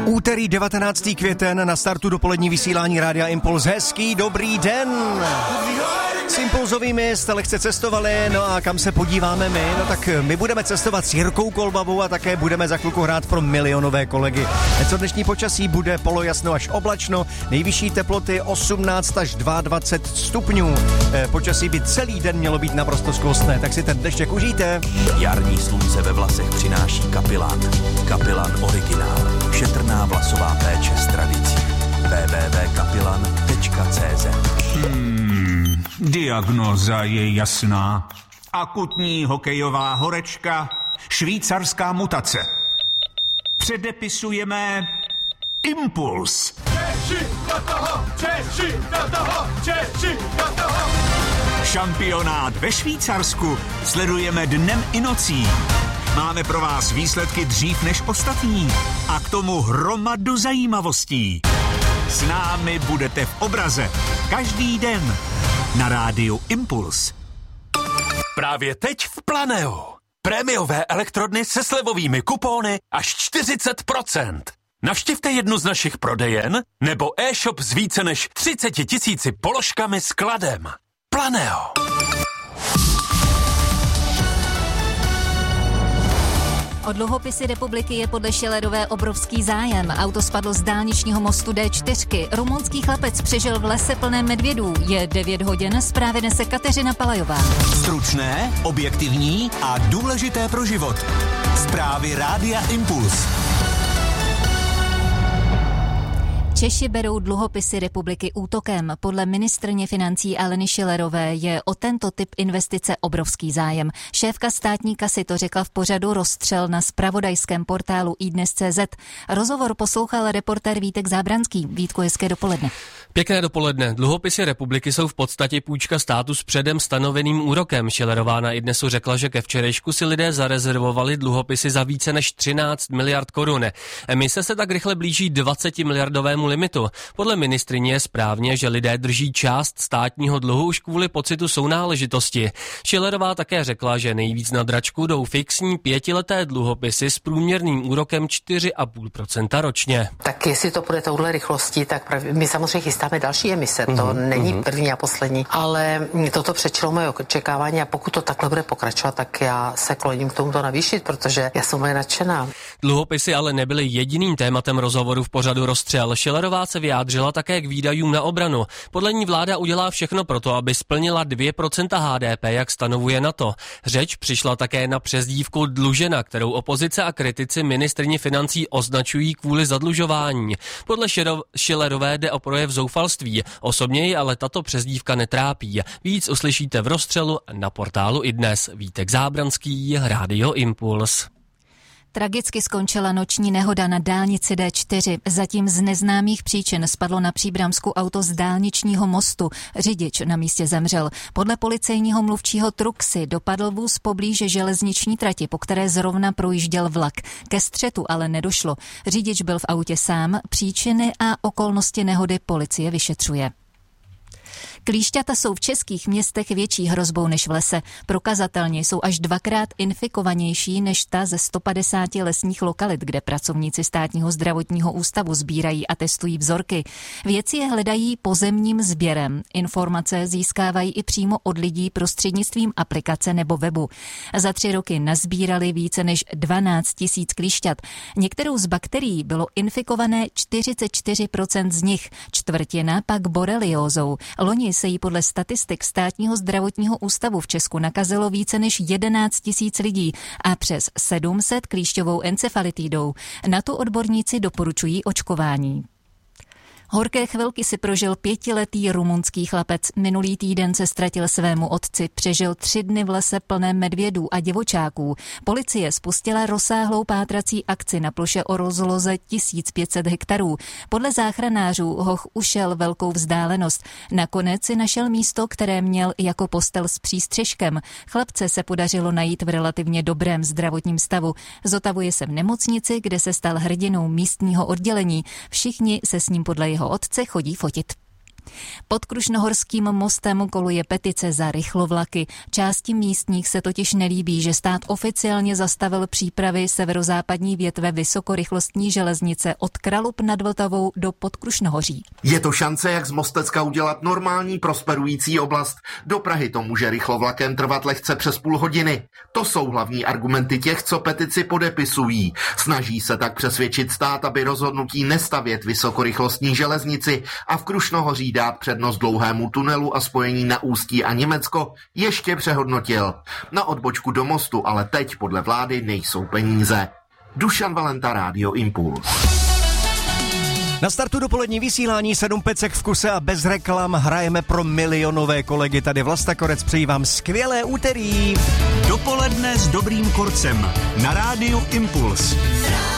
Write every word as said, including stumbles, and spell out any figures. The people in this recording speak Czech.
Úterý devatenáctého květen na startu dopolední vysílání Rádia Impuls. Hezký dobrý den! S Impulzovými jste lehce cestovali, no a kam se podíváme my? No tak my budeme cestovat s Jirkou Kolbavou a také budeme za chvilku hrát pro milionové kolegy. Co dnešní počasí bude polojasno až oblačno, nejvyšší teploty osmnáct až dvacet dva stupňů. E, počasí by celý den mělo být naprosto skvostné, tak si ten dnešek užijte. Jarní slunce ve vlasech přináší Kapilan. Kapilan originál. Šetrná vlasová péče s tradicí. w w w tečka kapilan tečka c z Hmm, diagnóza je jasná. Akutní hokejová horečka, švýcarská mutace. Předepisujeme Impuls. Češi do toho, Češi do toho, Češi do toho. Šampionát ve Švýcarsku sledujeme dnem i nocí. Máme pro vás výsledky dřív než ostatní a k tomu hromadu zajímavostí. S námi budete v obraze každý den na rádiu Impuls. Právě teď v Planeo. Prémiové elektrodny se slevovými kupóny až čtyřicet procent. Navštivte jednu z našich prodejen nebo e-shop s více než třicet tisíci položkami s kladem. Planeo. O dluhopisy republiky je podle Schillerové obrovský zájem. Auto spadlo z dálničního mostu D čtyři. Rumunský chlapec přežil v lese plném medvědů. Je devět hodin, zprávy nese Kateřina Palajová. Stručné, objektivní a důležité pro život. Zprávy Rádia Impuls. Češi berou dluhopisy republiky útokem. Podle ministryně financí Aleny Schillerové je o tento typ investice obrovský zájem. Šéfka státní kasy to řekla v pořadu Rozstřel na zpravodajském portálu iDnes tečka cé zet. Rozhovor poslouchal reportér Vítek Zábranský. Vítku, hezké dopoledne. Pěkné dopoledne. Dluhopisy republiky jsou v podstatě půjčka státu s předem stanoveným úrokem. Schillerová na iDnesu řekla, že ke včerejšku si lidé zarezervovali dluhopisy za více než třináct miliard korun. Emise se tak rychle blíží dvacet miliardovému limitu. Podle ministryně je správně, že lidé drží část státního dluhu už kvůli pocitu sounáležitosti. Schillerová také řekla, že nejvíc na dračku jdou fixní pětileté dluhopisy s průměrným úrokem čtyři a půl procenta ročně. Tak jestli to bude touhle rychlostí, tak prav... my samozřejmě chystáme další emise. To mm-hmm. není první a poslední, ale toto přečilo moje očekávání a pokud to takhle bude pokračovat, tak já se kloním k tomuto navýšit, protože já jsem moje nadšená. Dluhopisy ale nebyly jediným tématem rozhovoru v pořadu Rozstřel. Schillerová se vyjádřila také k výdajům na obranu. Podle ní vláda udělá všechno proto, aby splnila dvě procenta há dé pé, jak stanovuje NATO. Řeč přišla také na přezdívku dlužena, kterou opozice a kritici ministryni financí označují kvůli zadlužování. Podle Schillerové jde o projev zoufalství. Osobně ji ale tato přezdívka netrápí. Víc uslyšíte v Rozstřelu na portálu iDnes. Vítek Zábranský, Rádio Impuls. Tragicky skončila noční nehoda na dálnici D čtyři. Zatím z neznámých příčin spadlo na Příbramsku auto z dálničního mostu. Řidič na místě zemřel. Podle policejního mluvčího Truxy dopadl vůz poblíže železniční trati, po které zrovna projížděl vlak. Ke střetu ale nedošlo. Řidič byl v autě sám, příčiny a okolnosti nehody policie vyšetřuje. Klíšťata jsou v českých městech větší hrozbou než v lese. Prokazatelně jsou až dvakrát infikovanější než ta ze sto padesáti lesních lokalit, kde pracovníci státního zdravotního ústavu sbírají a testují vzorky. Vědci je hledají pozemním sběrem. Informace získávají i přímo od lidí prostřednictvím aplikace nebo webu. Za tři roky nazbírali více než dvanáct tisíc klíšťat. Některou z bakterií bylo infikované čtyřicet čtyři procent z nich, čtvrtina pak boreliózou. Loni se jí podle statistik státního zdravotního ústavu v Česku nakazilo více než jedenáct tisíc lidí a přes sedm set klíšťovou encefalitidou. Na to odborníci doporučují očkování. Horké chvilky si prožil pětiletý rumunský chlapec. Minulý týden se ztratil svému otci, přežil tři dny v lese plném medvědů a divočáků. Policie spustila rozsáhlou pátrací akci na ploše o rozloze tisíc pět set hektarů. Podle záchranářů hoch ušel velkou vzdálenost. Nakonec si našel místo, které měl jako postel s přístřežkem. Chlapce se podařilo najít v relativně dobrém zdravotním stavu. Zotavuje se v nemocnici, kde se stal hrdinou místního oddělení. Všichni se s ním podle jeho otce chodí fotit. Pod Krušnohorským mostem koluje petice za rychlovlaky. Části místních se totiž nelíbí, že stát oficiálně zastavil přípravy severozápadní větve vysokorychlostní železnice od Kralup nad Vltavou do Podkrušnohoří. Je to šance, jak z Mostecka udělat normální prosperující oblast. Do Prahy to může rychlovlakem trvat lehce přes půl hodiny. To jsou hlavní argumenty těch, co petici podepisují. Snaží se tak přesvědčit stát, aby rozhodnutí nestavět vysokorychlostní železnici a v Krušnohoří dát přednost dlouhému tunelu a spojení na Ústí a Německo ještě přehodnotil. Na odbočku do mostu ale teď podle vlády nejsou peníze. Dušan Valenta, Rádio Impuls. Na startu dopolední vysílání sedm pecek v kuse a bez reklam hrajeme pro milionové kolegy. Tady Vlasta Korec, přeji vám skvělé úterý. Dopoledne s dobrým korcem na Rádiu Impuls.